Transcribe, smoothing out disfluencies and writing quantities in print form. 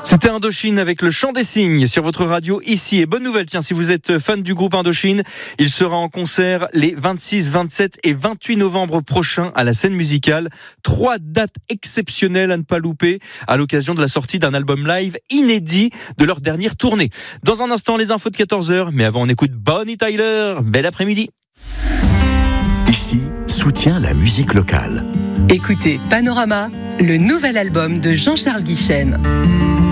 C'était Indochine avec le chant des cygnes sur votre radio ici. Et bonne nouvelle, tiens, si vous êtes fan du groupe Indochine, il sera en concert les 26, 27 et 28 novembre prochains à la Scène Musicale. 3 dates exceptionnelles à ne pas louper à l'occasion de la sortie d'un album live inédit de leur dernière tournée. Dans un instant, les infos de 14h, mais avant on écoute Bonnie Tyler. Bel après-midi. Ici, soutient la musique locale. Écoutez Panorama, le nouvel album de Jean-Charles Guichen.